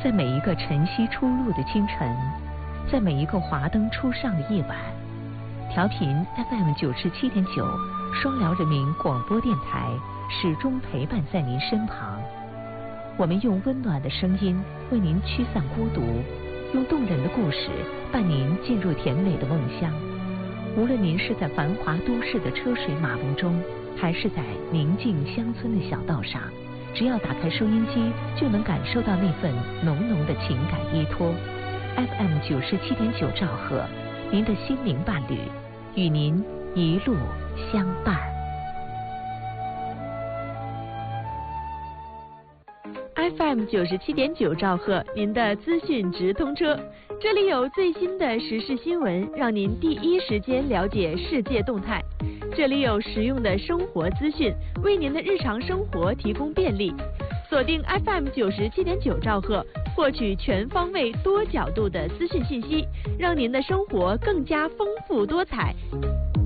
在每一个晨曦初露的清晨，在每一个华灯初上的夜晚，调频 FM 97.9双辽人民广播电台始终陪伴在您身旁。我们用温暖的声音为您驱散孤独，用动人的故事伴您进入甜美的梦乡。无论您是在繁华都市的车水马龙中，还是在宁静乡村的小道上，只要打开收音机，就能感受到那份浓浓的情感依托。FM 97.9兆赫，您的心灵伴侣，与您一路相伴。 FM 97.9兆赫，您的资讯直通车，这里有最新的时事新闻，让您第一时间了解世界动态。这里有实用的生活资讯，为您的日常生活提供便利。锁定 FM 97.9兆赫，获取全方位、多角度的资讯信息，让您的生活更加丰富多彩。